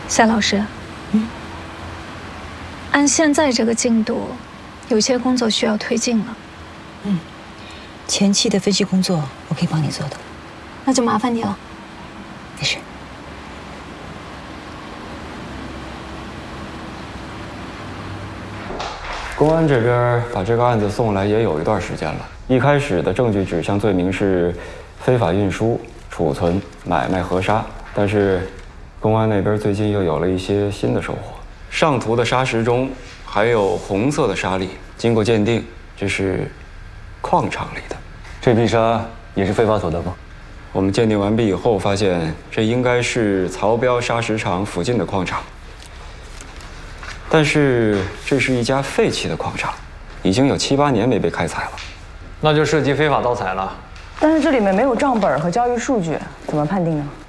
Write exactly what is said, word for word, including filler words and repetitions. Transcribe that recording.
夏老师，嗯，按现在这个进度，有些工作需要推进了。 嗯，前期的分析工作我可以帮你做的， 那就麻烦你了。 没事。 公安这边把这个案子送来也有一段时间了。一开始的证据指向罪名是非法运输、储存、买卖和沙，但是公安那边最近又有了一些新的收获。上图的沙石中还有红色的沙粒，经过鉴定，这是矿场里的。 这批沙也是非法所得吗？ 我们鉴定完毕以后发现，这应该是曹标砂石场附近的矿场。但是这是一家废弃的矿场，已经有七八年没被开采了， 那就涉及非法盗采了。 但是这里面没有账本和交易数据，怎么判定呢？